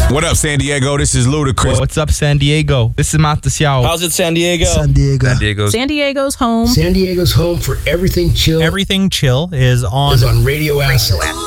What up, San Diego? This is Ludacris. What's up, San Diego? This is Matasiao. How's it, San Diego? San Diego. San Diego's home. San Diego's home for everything chill. Everything Chill is on Radio Acid.